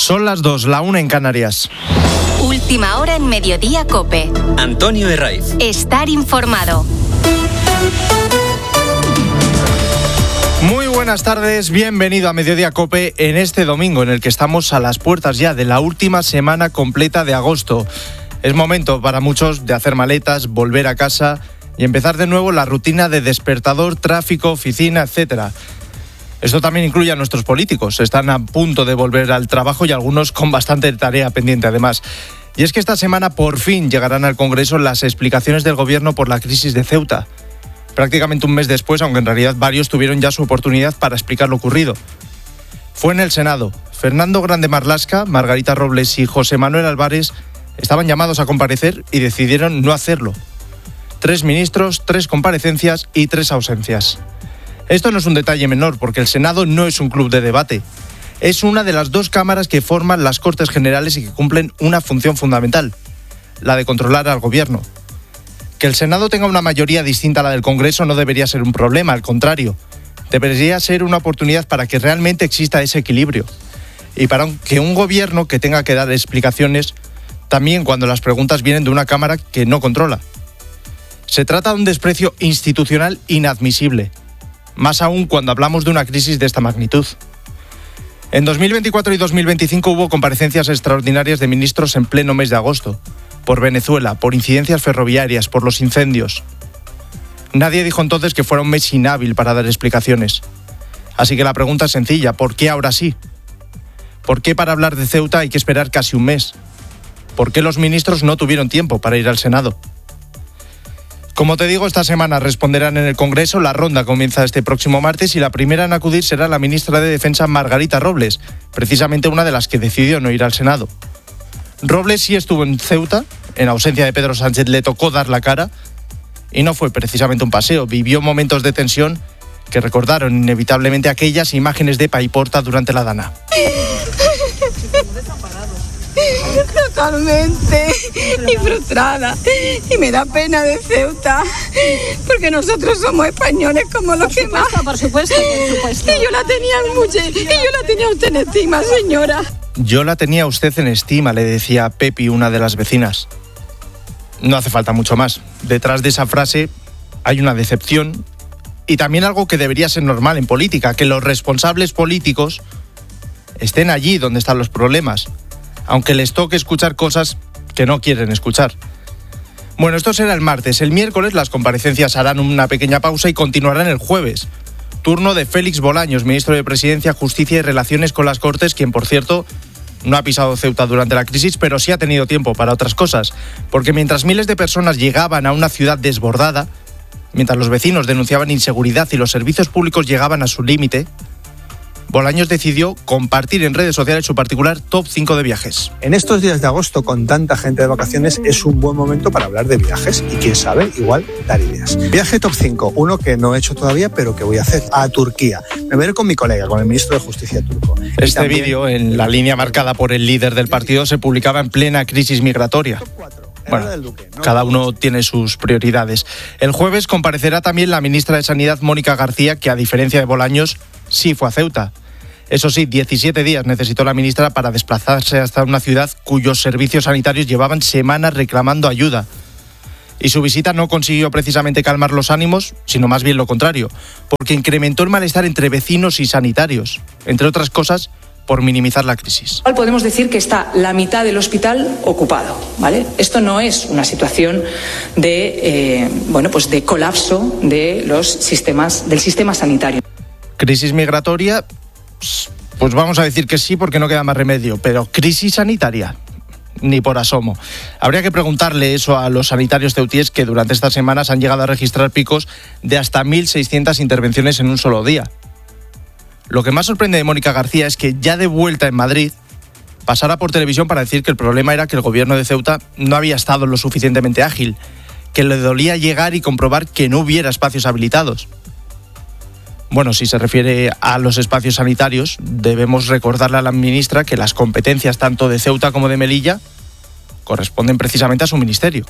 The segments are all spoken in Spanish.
Son las 2, la 1 en Canarias. Última hora en Mediodía COPE. Antonio Herraiz. Estar informado. Muy buenas tardes, bienvenido a Mediodía COPE en este domingo en el que estamos a las puertas ya de la última semana completa de agosto. Es momento para muchos de hacer maletas, volver a casa y empezar de nuevo la rutina de despertador, tráfico, oficina, etcétera. Esto también incluye a nuestros políticos. Están a punto de volver al trabajo y algunos con bastante tarea pendiente además. Y es que esta semana por fin llegarán al Congreso las explicaciones del Gobierno por la crisis de Ceuta. Prácticamente un mes después, aunque en realidad varios tuvieron ya su oportunidad para explicar lo ocurrido. Fue en el Senado. Fernando Grande Marlaska, Margarita Robles y José Manuel Álvarez estaban llamados a comparecer y decidieron no hacerlo. 3 ministros, 3 comparecencias y 3 ausencias. Esto no es un detalle menor, porque el Senado no es un club de debate. Es una de las 2 cámaras que forman las Cortes Generales y que cumplen una función fundamental, la de controlar al Gobierno. Que el Senado tenga una mayoría distinta a la del Congreso no debería ser un problema, al contrario. Debería ser una oportunidad para que realmente exista ese equilibrio. Y para que un Gobierno que tenga que dar explicaciones, también cuando las preguntas vienen de una Cámara que no controla. Se trata de un desprecio institucional inadmisible. Más aún cuando hablamos de una crisis de esta magnitud. En 2024 y 2025 hubo comparecencias extraordinarias de ministros en pleno mes de agosto, por Venezuela, por incidencias ferroviarias, por los incendios. Nadie dijo entonces que fuera un mes inhábil para dar explicaciones. Así que la pregunta es sencilla, ¿por qué ahora sí? ¿Por qué para hablar de Ceuta hay que esperar casi un mes? ¿Por qué los ministros no tuvieron tiempo para ir al Senado? Como te digo, esta semana responderán en el Congreso. La ronda comienza este próximo martes y la primera en acudir será la ministra de Defensa Margarita Robles, precisamente una de las que decidió no ir al Senado. Robles sí estuvo en Ceuta, en ausencia de Pedro Sánchez le tocó dar la cara y no fue precisamente un paseo, vivió momentos de tensión que recordaron inevitablemente aquellas imágenes de Paiporta durante la Dana. Totalmente y frustrada, y me da pena de Ceuta porque nosotros somos españoles como los que más. Por supuesto. Y yo la tenía a usted en estima, señora. Yo la tenía a usted en estima, le decía Pepi, una de las vecinas. No hace falta mucho más. Detrás de esa frase hay una decepción y también algo que debería ser normal en política, que los responsables políticos estén allí donde están los problemas, aunque les toque escuchar cosas que no quieren escuchar. Bueno, esto será el martes. El miércoles las comparecencias harán una pequeña pausa y continuarán el jueves. Turno de Félix Bolaños, ministro de Presidencia, Justicia y Relaciones con las Cortes, quien, por cierto, no ha pisado Ceuta durante la crisis, pero sí ha tenido tiempo para otras cosas. Porque mientras miles de personas llegaban a una ciudad desbordada, mientras los vecinos denunciaban inseguridad y los servicios públicos llegaban a su límite, Bolaños decidió compartir en redes sociales su particular top 5 de viajes. En estos días de agosto, con tanta gente de vacaciones, es un buen momento para hablar de viajes y, quién sabe, igual dar ideas. Viaje top 5, uno que no he hecho todavía, pero que voy a hacer, a Turquía. Me voy a ir con mi colega, con el ministro de Justicia turco. Este vídeo, en la línea marcada por el líder del partido, se publicaba en plena crisis migratoria. Bueno, cada uno tiene sus prioridades. El jueves comparecerá también la ministra de Sanidad, Mónica García, que a diferencia de Bolaños, sí fue a Ceuta. Eso sí, 17 días necesitó la ministra para desplazarse hasta una ciudad cuyos servicios sanitarios llevaban semanas reclamando ayuda. Y su visita no consiguió precisamente calmar los ánimos, sino más bien lo contrario, porque incrementó el malestar entre vecinos y sanitarios, entre otras cosas, por minimizar la crisis. Podemos decir que está la mitad del hospital ocupado, ¿vale? Esto no es una situación de colapso de del sistema sanitario. Crisis migratoria, pues vamos a decir que sí, porque no queda más remedio, pero crisis sanitaria, ni por asomo. Habría que preguntarle eso a los sanitarios ceutíes, que durante estas semanas han llegado a registrar picos de hasta 1.600 intervenciones en un solo día. Lo que más sorprende de Mónica García es que, ya de vuelta en Madrid, pasara por televisión para decir que el problema era que el gobierno de Ceuta no había estado lo suficientemente ágil, que le dolía llegar y comprobar que no hubiera espacios habilitados. Bueno, si se refiere a los espacios sanitarios, debemos recordarle a la ministra que las competencias tanto de Ceuta como de Melilla corresponden precisamente a su ministerio.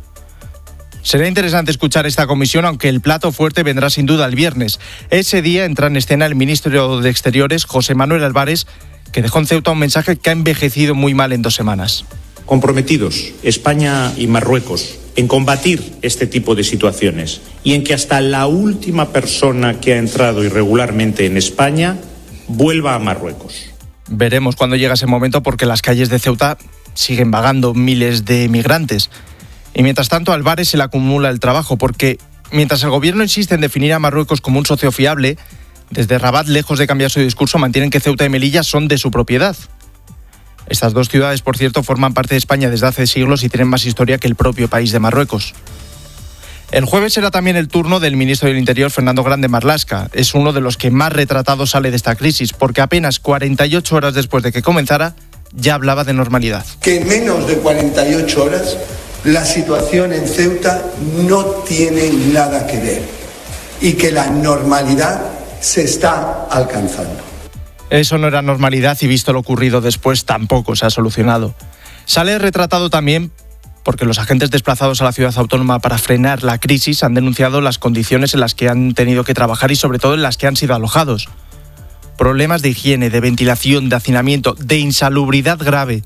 Será interesante escuchar esta comisión, aunque el plato fuerte vendrá sin duda el viernes. Ese día entra en escena el ministro de Exteriores, José Manuel Álvarez, que dejó en Ceuta un mensaje que ha envejecido muy mal en 2 semanas. Comprometidos, España y Marruecos, en combatir este tipo de situaciones y en que hasta la última persona que ha entrado irregularmente en España vuelva a Marruecos. Veremos cuándo llega ese momento, porque las calles de Ceuta siguen vagando miles de migrantes. Y mientras tanto, a Álvarez se le acumula el trabajo, porque mientras el gobierno insiste en definir a Marruecos como un socio fiable, desde Rabat, lejos de cambiar su discurso, mantienen que Ceuta y Melilla son de su propiedad. Estas 2 ciudades, por cierto, forman parte de España desde hace siglos y tienen más historia que el propio país de Marruecos. El jueves será también el turno del ministro del Interior, Fernando Grande Marlaska. Es uno de los que más retratado sale de esta crisis, porque apenas 48 horas después de que comenzara, ya hablaba de normalidad. Que en menos de 48 horas la situación en Ceuta no tiene nada que ver y que la normalidad se está alcanzando. Eso no era normalidad y visto lo ocurrido después tampoco se ha solucionado. Sale retratado también porque los agentes desplazados a la ciudad autónoma para frenar la crisis han denunciado las condiciones en las que han tenido que trabajar y sobre todo en las que han sido alojados. Problemas de higiene, de ventilación, de hacinamiento, de insalubridad grave.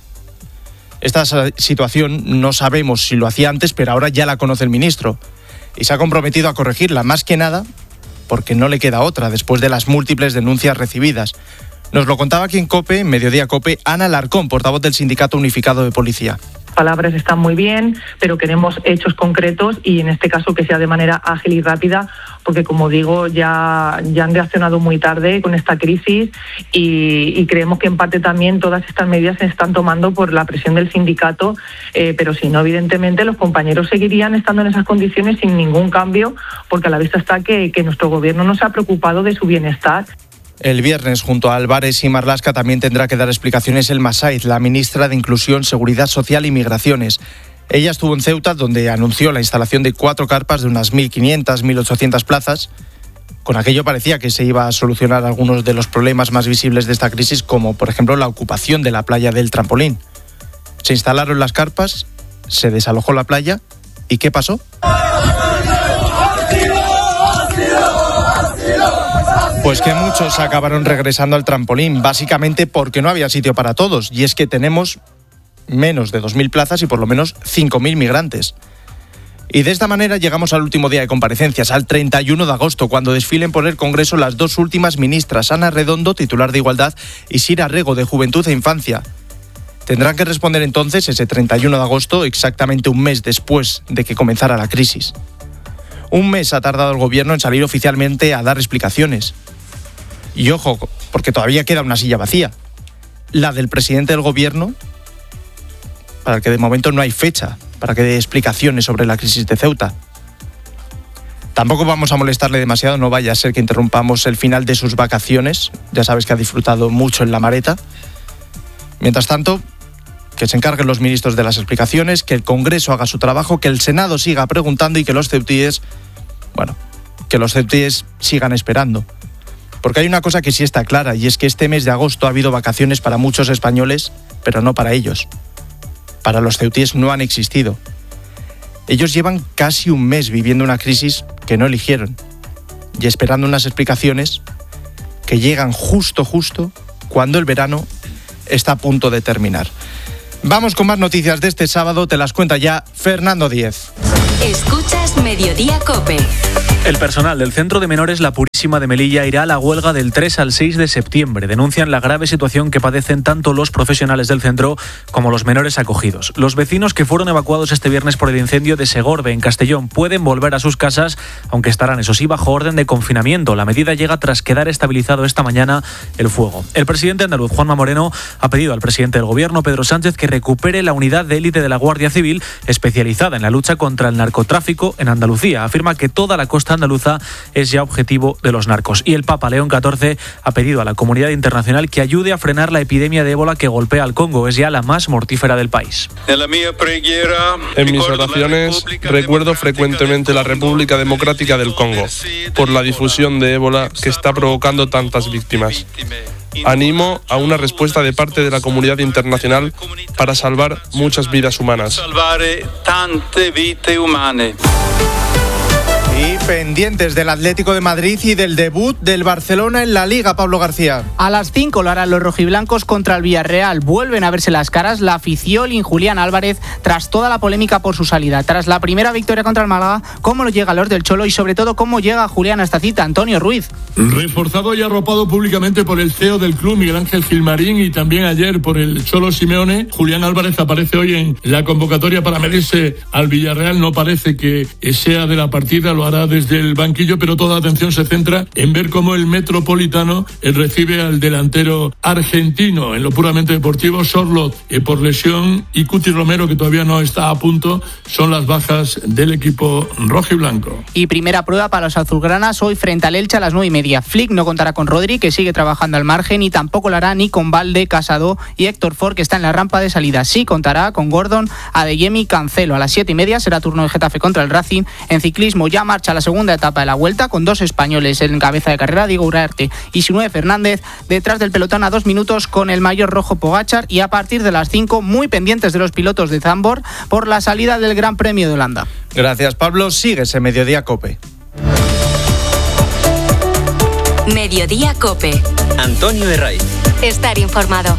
Esta situación no sabemos si lo hacía antes, pero ahora ya la conoce el ministro y se ha comprometido a corregirla, más que nada porque no le queda otra después de las múltiples denuncias recibidas. Nos lo contaba aquí en COPE, en Mediodía COPE, Ana Alarcón, portavoz del Sindicato Unificado de Policía. Palabras están muy bien, pero queremos hechos concretos y en este caso que sea de manera ágil y rápida, porque como digo, ya han reaccionado muy tarde con esta crisis y creemos que en parte también todas estas medidas se están tomando por la presión del sindicato, pero si no, evidentemente los compañeros seguirían estando en esas condiciones sin ningún cambio, porque a la vista está que nuestro gobierno no se ha preocupado de su bienestar. El viernes, junto a Álvarez y Marlaska, también tendrá que dar explicaciones Elma Saiz, la ministra de Inclusión, Seguridad Social y Migraciones. Ella estuvo en Ceuta, donde anunció la instalación de 4 carpas de unas 1.500, 1.800 plazas. Con aquello parecía que se iba a solucionar algunos de los problemas más visibles de esta crisis, como por ejemplo la ocupación de la playa del Trampolín. Se instalaron las carpas, se desalojó la playa, ¿y qué pasó? Pues que muchos acabaron regresando al Trampolín, básicamente porque no había sitio para todos, y es que tenemos menos de 2.000 plazas y por lo menos 5.000 migrantes. Y de esta manera llegamos al último día de comparecencias, al 31 de agosto, cuando desfilen por el Congreso las 2 últimas ministras, Ana Redondo, titular de Igualdad, y Sira Rego, de Juventud e Infancia. Tendrán que responder entonces ese 31 de agosto, exactamente un mes después de que comenzara la crisis. Un mes ha tardado el gobierno en salir oficialmente a dar explicaciones. Y ojo, porque todavía queda una silla vacía. La del presidente del gobierno, para el que de momento no hay fecha para que dé explicaciones sobre la crisis de Ceuta. Tampoco vamos a molestarle demasiado, no vaya a ser que interrumpamos el final de sus vacaciones. Ya sabes que ha disfrutado mucho en La Mareta. Mientras tanto, que se encarguen los ministros de las explicaciones, que el Congreso haga su trabajo, que el Senado siga preguntando y que los ceutíes sigan esperando. Porque hay una cosa que sí está clara, y es que este mes de agosto ha habido vacaciones para muchos españoles, pero no para ellos. Para los ceutíes no han existido. Ellos llevan casi un mes viviendo una crisis que no eligieron y esperando unas explicaciones que llegan justo cuando el verano está a punto de terminar. Vamos con más noticias de este sábado, te las cuenta ya Fernando Díez. Escuchas Mediodía COPE. El personal del Centro de Menores La Purísima de Melilla irá a la huelga del 3 al 6 de septiembre. Denuncian la grave situación que padecen tanto los profesionales del centro como los menores acogidos. Los vecinos que fueron evacuados este viernes por el incendio de Segorbe, en Castellón, pueden volver a sus casas, aunque estarán, eso sí, bajo orden de confinamiento. La medida llega tras quedar estabilizado esta mañana el fuego. El presidente andaluz, Juanma Moreno, ha pedido al presidente del Gobierno, Pedro Sánchez, que recupere la unidad de élite de la Guardia Civil especializada en la lucha contra el narcotráfico en Andalucía. Afirma que toda la costa andaluza es ya objetivo de los narcos. Y el Papa León XIV ha pedido a la comunidad internacional que ayude a frenar la epidemia de ébola que golpea al Congo. Es ya la más mortífera del país. En mis oraciones recuerdo frecuentemente la República Democrática del Congo por la difusión de ébola que está provocando tantas víctimas. Animo a una respuesta de parte de la comunidad internacional para salvar muchas vidas humanas. Y Pendientes del Atlético de Madrid y del debut del Barcelona en la Liga, Pablo García. A las 5 lo harán los rojiblancos contra el Villarreal. Vuelven a verse las caras la afición y Julián Álvarez tras toda la polémica por su salida. Tras la primera victoria contra el Málaga, cómo lo llega a los del Cholo y sobre todo cómo llega Julián a esta cita. Antonio Ruiz. Reforzado y arropado públicamente por el CEO del club, Miguel Ángel Gilmarín, y también ayer por el Cholo Simeone, Julián Álvarez aparece hoy en la convocatoria para medirse al Villarreal. No parece que sea de la partida, lo hará desde el banquillo, pero toda la atención se centra en ver cómo el Metropolitano recibe al delantero argentino. En lo puramente deportivo, Sorloth por lesión y Cuti Romero, que todavía no está a punto, son las bajas del equipo rojiblanco. Y primera prueba para los azulgranas hoy frente al Elche a las 9:30. Flick no contará con Rodri, que sigue trabajando al margen, y tampoco lo hará ni con Valde, Casado y Héctor Ford, que está en la rampa de salida. Sí contará con Gordon, Adeyemi, Cancelo. A las 7:30 será turno de Getafe contra el Racing. En ciclismo ya marcha la segunda etapa de la Vuelta, con dos españoles en cabeza de carrera, Diego Urarte y Sinué Fernández, detrás del pelotón a 2 minutos con el mayor rojo Pogačar, y a partir de las 5 muy pendientes de los pilotos de Zandvoort por la salida del Gran Premio de Holanda. Gracias, Pablo. Sigues en Mediodía COPE. Mediodía COPE. Antonio Herraiz. Estar informado.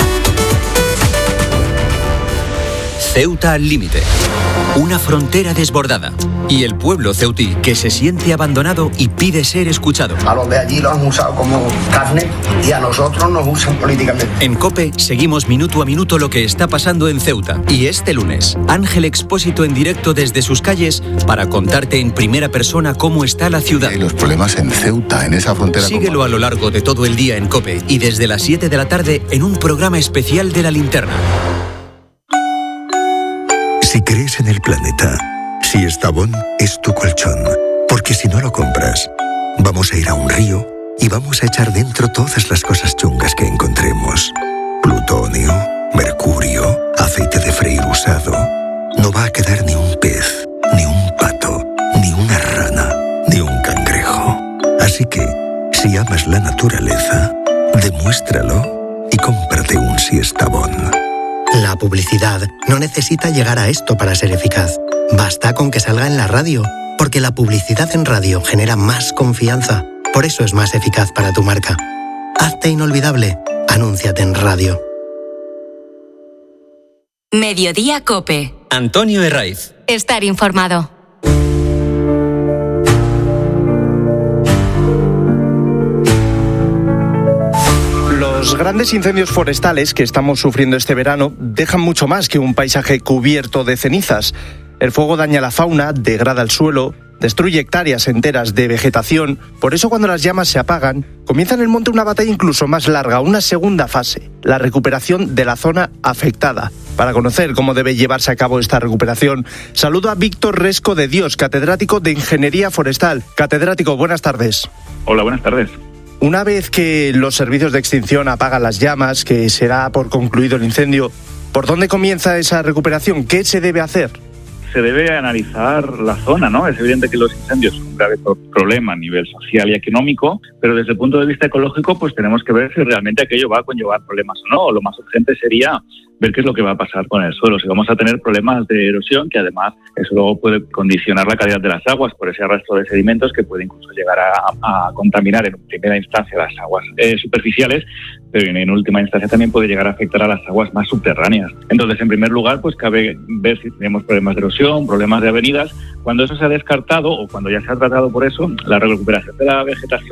Ceuta al límite. Una frontera desbordada. Y el pueblo ceutí que se siente abandonado y pide ser escuchado. A los de allí los han usado como carne y a nosotros nos usan políticamente. En COPE seguimos minuto a minuto lo que está pasando en Ceuta. Y este lunes, Ángel Expósito en directo desde sus calles para contarte en primera persona cómo está la ciudad. Hay los problemas en Ceuta, en esa frontera. Síguelo a lo largo de todo el día en COPE y desde las 7 de la tarde en un programa especial de La Linterna. Si crees en el planeta, si Estavón es tu colchón, porque si no lo compras, vamos a ir a un río y vamos a echar dentro todas las cosas chungas que encontremos. Plutonio, mercurio, aceite de freír usado. No va a quedar ni un pez, ni un pato, ni una rana, ni un cangrejo. Así que, si amas la naturaleza, demuéstralo y cómprate un Siestabón. La publicidad no necesita llegar a esto para ser eficaz. Basta con que salga en la radio, porque la publicidad en radio genera más confianza. Por eso es más eficaz para tu marca. Hazte inolvidable. Anúnciate en radio. Mediodía COPE. Antonio Herraiz. Estar informado. Los grandes incendios forestales que estamos sufriendo este verano dejan mucho más que un paisaje cubierto de cenizas. El fuego daña la fauna, degrada el suelo, destruye hectáreas enteras de vegetación. Por eso, cuando las llamas se apagan, comienza en el monte una batalla incluso más larga, una segunda fase, la recuperación de la zona afectada. Para conocer cómo debe llevarse a cabo esta recuperación, saludo a Víctor Resco de Dios, catedrático de Ingeniería Forestal. Catedrático, buenas tardes. Hola, buenas tardes. Una vez que los servicios de extinción apagan las llamas, que será por concluido el incendio, ¿por dónde comienza esa recuperación? ¿Qué se debe hacer? Se debe analizar la zona, ¿no? Es evidente que los incendios son un grave problema a nivel social y económico, pero desde el punto de vista ecológico, pues tenemos que ver si realmente aquello va a conllevar problemas o no. Lo más urgente sería ver qué es lo que va a pasar con el suelo. Si vamos a tener problemas de erosión, que además eso luego puede condicionar la calidad de las aguas por ese arrastre de sedimentos que puede incluso llegar a contaminar en primera instancia las aguas superficiales, pero en última instancia también puede llegar a afectar a las aguas más subterráneas. Entonces, en primer lugar, pues cabe ver si tenemos problemas de erosión, problemas de avenidas. Cuando eso se ha descartado o cuando ya se ha tratado por eso, la recuperación de la vegetación